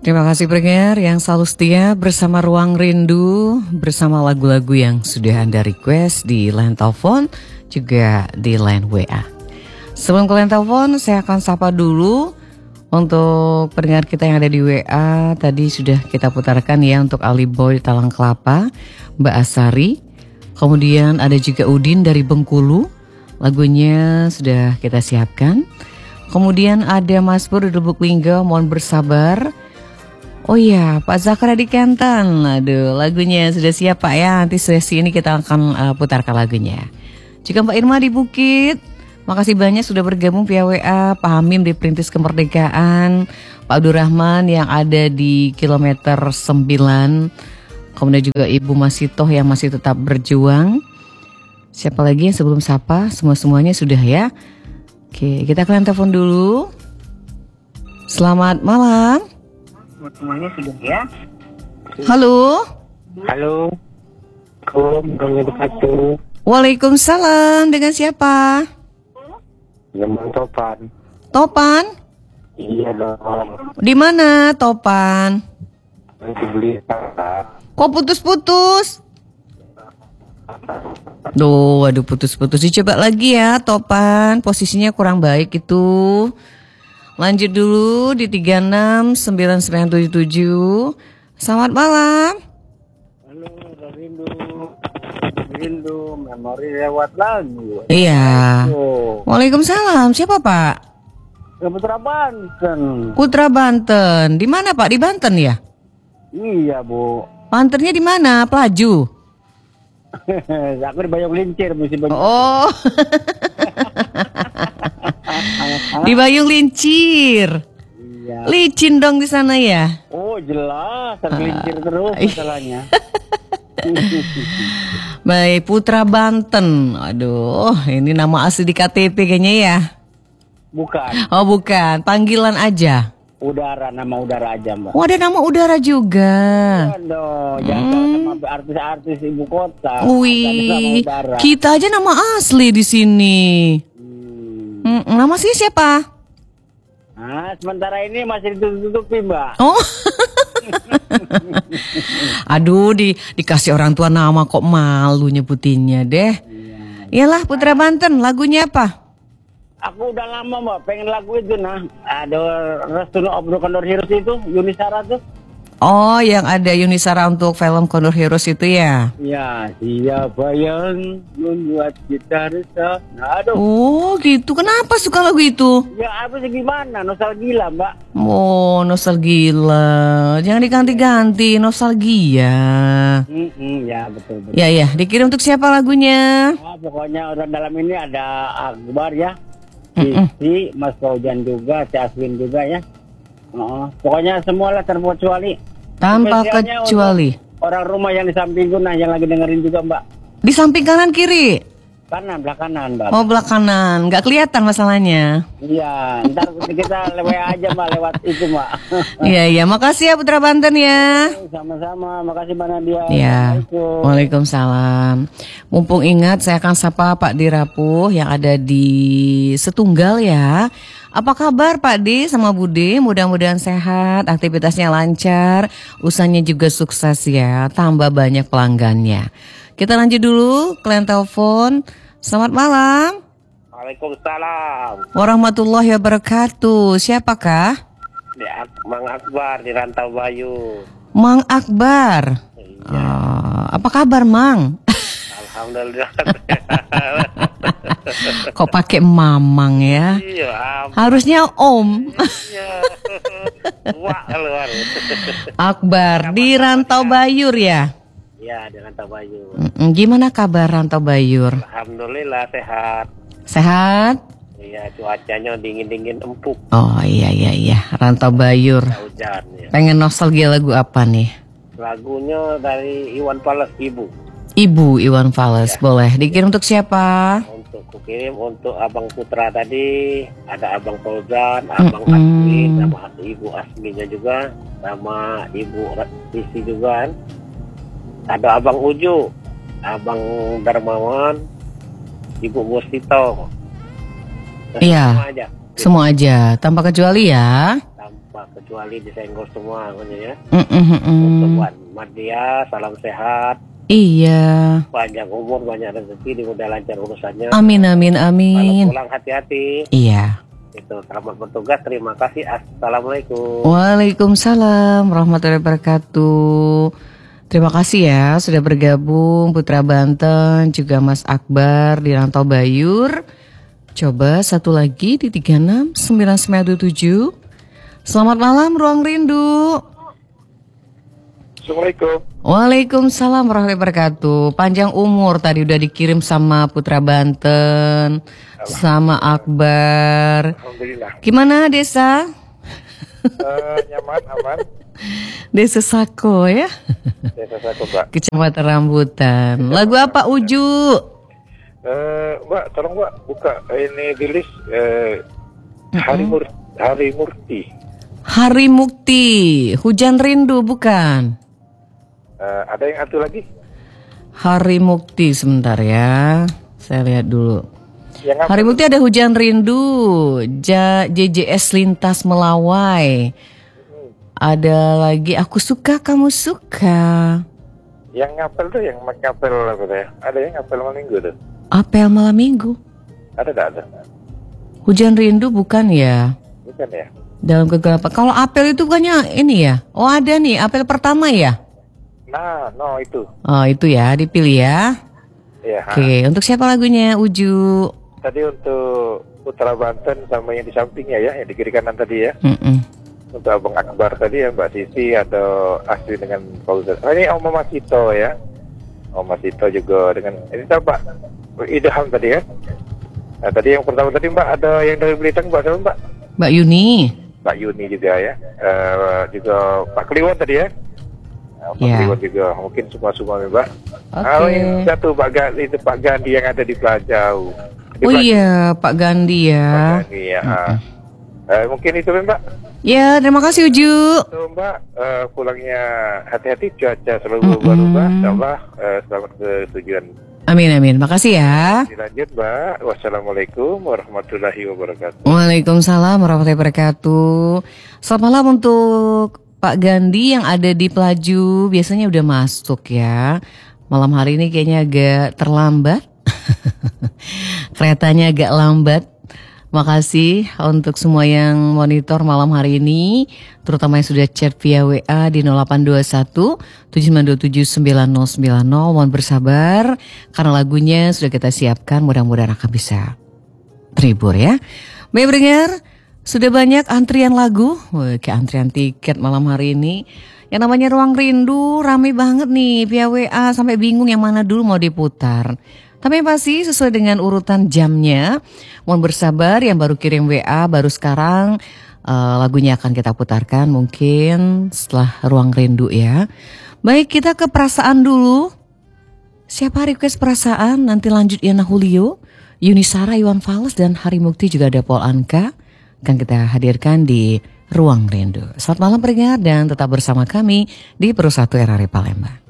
Terima kasih pendengar yang selalu setia bersama Ruang Rindu, bersama lagu-lagu yang sudah Anda request di line telepon, juga di line WA. Sebelum ke line telepon, saya akan sapa dulu untuk pendengar kita yang ada di WA. Tadi sudah kita putarkan ya untuk Ali Boy Talang Kelapa, Mbak Asari. Kemudian ada juga Udin dari Bengkulu, lagunya sudah kita siapkan. Kemudian ada Mas Pur di Lubuk Linggau, mohon bersabar. Oh iya, Pak Zakra di Kenten. Aduh, lagunya sudah siap Pak ya. Nanti sesi ini kita akan putarkan lagunya. Juga Mbak Irma di Bukit, makasih banyak sudah bergabung via WA. Pak Hamim di Perintis Kemerdekaan, Pak Abdurrahman yang ada di kilometer 9. Kemudian juga Ibu Masitoh yang masih tetap berjuang. Siapa lagi yang sebelum sapa? Semuanya sudah ya. Oke, kita ke telepon dulu. Selamat malam. Semuanya sudah ya. Halo. Halo. Assalamualaikum. Waalaikumsalam. Dengan siapa? Zaman Topan. Topan? Iya dong. Di mana Topan? Nanti beli kakak. Kok putus-putus? Waduh putus-putus. Dicoba lagi ya Topan. Posisinya kurang baik itu. Lanjut dulu di 369977. Selamat malam. Halo, rindu memori lewat lagu. Iya. Waalaikumsalam. Siapa Pak? Putra Banten. Putra Banten. Di mana Pak? Di Banten ya? Iya Bu. Bantennya di mana? Pelaju. Aku di Bayung Lincir mesti banyak. Oh. Di Bayung Lincir. Iya. Licin dong di sana ya? Oh jelas, tergelincir terus masalahnya. Baik, Putra Banten. Aduh, ini nama asli di KTP kayaknya ya? Bukan. Oh bukan, panggilan aja. Udara, nama udara aja Mbak. Oh ada nama udara juga. Aduh, jangan sama artis-artis ibu kota. Wih, kita aja nama asli di sini. Nama sih siapa? Nah, sementara ini masih ditutupi Mbak. Oh. Aduh, dikasih orang tua nama kok malu nyebutinnya deh. Iyalah Putra Banten, lagunya apa? Aku udah lama Mbak pengen lagu itu nah. Ada Restu Obro Condor Heroes itu, Yunisara tuh. Oh, yang ada Yunisara untuk film Condor Heroes itu ya? Ya, siapa yang membuat kita resah? Nah, aduh. Oh, gitu. Kenapa suka lagu itu? Ya, apa sih gimana? Nostalgia Mbak. Oh, nostalgia. Jangan diganti-ganti, nostalgia. Ya, betul. Ya, dikirim untuk siapa lagunya? Pokoknya orang dalam ini ada Akbar ya. Sisi, Mas Faujan juga, si Aswin juga ya. Pokoknya semualah terkecuali. Tanpa kecuali. Orang rumah yang di sampingku nah yang lagi dengerin juga Mbak. Di samping kanan kiri? Kanan, belah kanan Mbak. Oh belah kanan, nggak kelihatan masalahnya. Iya, ntar kita lewat aja Mbak, lewat itu Mbak. Iya, makasih ya Putra Banten ya. Sama-sama, makasih Mbak Nadia. Iya, Waalaikumsalam. Mumpung ingat saya akan sapa Pak Dirapuh yang ada di Setunggal ya. Apa kabar Pak D sama Bude? Mudah-mudahan sehat, aktivitasnya lancar, usahanya juga sukses ya, tambah banyak pelanggannya. Kita lanjut dulu, klien telepon. Selamat malam. Waalaikumsalam. Warahmatullahi wabarakatuh. Siapakah? Mang Akbar di Rantau Bayu. Mang Akbar. Iya. Apa kabar Mang? Alhamdulillah. Kok pakai mamang ya? Iya, harusnya Om. Iya. Wah, keluar. Akbar di Rantau Bayur ya? Iya, di Rantau Bayur. Gimana kabar Rantau Bayur? Alhamdulillah sehat. Sehat? Iya, cuacanya dingin-dingin empuk. Oh iya. Rantau Bayur. Hujan ya. Pengen nostalgia lagu apa nih? Lagunya dari Iwan Fals, Ibu Iwan Fals ya. Boleh dikirim untuk siapa? Untuk kukirim untuk Abang Putra tadi, ada Abang Fauzan, Abang Asmin, sama Ibu Asminya juga, sama Ibu Risi juga kan. Ada Abang Uju, Abang Darmawan, Ibu Mustito. Iya. Semua aja, tanpa kecuali ya. Tanpa kecuali disenggol semua ya. Mm-mm. Untuk Wan Madia, salam sehat, Iya. panjang umur, banyak rezeki, mudah lancar urusannya. Amin, amin, Kalau amin. pulang hati-hati. Iya. Itu selamat bertugas, terima kasih. Assalamualaikum. Waalaikumsalam warahmatullahi wabarakatuh. Terima kasih ya sudah bergabung Putra Banten, juga Mas Akbar di Rantau Bayur. Coba satu lagi di 369927. Selamat malam Ruang Rindu. Assalamualaikum. Waalaikumsalam warahmatullahi wabarakatuh. Panjang umur tadi udah dikirim sama Putra Banten, sama Akbar. Alhamdulillah. Gimana desa? Nyaman, aman. Desa Sako ya? Desa Sako, Mbak. Kecamatan Rambutan. Lagu apa Uju? Mbak, tolong Mbak buka ini di list Hari Murti. Hari Mukti, Hujan Rindu bukan? Ada yang satu lagi? Hari Mukti sebentar ya. Saya lihat dulu. Yang apa? Hari Mukti ada Hujan Rindu, JJS Lintas Melawai. Ada lagi Aku Suka Kamu Suka. Yang ngapel tuh, yang ngapel apa tuh ya? Ada yang ngapel malam minggu tuh? Apel Malam Minggu. Ada tak ada? Hujan Rindu bukan ya? Bukan ya? Dalam kegelapan. Kalau apel itu bukannya ini ya? Oh ada nih, apel pertama ya? Nah, no itu. Oh itu ya, dipilih ya. Iya. Oke, untuk siapa lagunya Uju? Tadi untuk Putra Banten sama yang di sampingnya ya, yang di kiri kanan tadi ya. Untuk Abang Akbar tadi ya, Mbak Sisi atau Asri dengan Fauzan. Oh, ini Om Mas Ito ya. Om Mas Ito juga dengan ini Pak Idham tadi ya. Nah, tadi yang pertama tadi Mbak ada yang dari Belitung Mbak, siapa Mbak? Mbak Yuni. Mbak Yuni juga ya. Juga Pak Kliwon tadi ya. Pak Kliwon juga mungkin semua Mbak. Oke. Yang satu Pak Gandhi yang ada di Pelajau. Oh iya, Pak Gandhi ya. Pak Gandhi ya. Mungkin itu Mbak. Ya, terima kasih Uju. Tuh Mbak, pulangnya hati-hati, cuaca selalu berubah. Insyaallah selamat ke tujuan. Amin amin. Makasih ya. Dilanjut Mbak. Wassalamualaikum warahmatullahi wabarakatuh. Waalaikumsalam warahmatullahi wabarakatuh. Selamat malam untuk Pak Gandhi yang ada di Pelaju. Biasanya udah masuk ya. Malam hari ini kayaknya agak terlambat. Keretanya agak lambat. Makasih untuk semua yang monitor malam hari ini, terutama yang sudah chat via WA di 0821 7927 9090. Mohon bersabar karena lagunya sudah kita siapkan, mudah-mudahan akan bisa terhibur ya. Baik pendengar, sudah banyak antrian lagu, kayak antrian tiket malam hari ini. Yang namanya Ruang Rindu rame banget nih via WA sampai bingung yang mana dulu mau diputar. Tapi pasti sesuai dengan urutan jamnya. Mohon bersabar yang baru kirim WA baru sekarang lagunya akan kita putarkan mungkin setelah Ruang Rindu ya. Baik, kita ke perasaan dulu. Siapa request perasaan? Nanti lanjut Yana Julio, Yunisara, Iwan Fals dan Hari Mukti, juga ada Paul Anka. Akan kita hadirkan di Ruang Rindu. Selamat malam pendengar dan tetap bersama kami di Pro 1 RRI Palembang.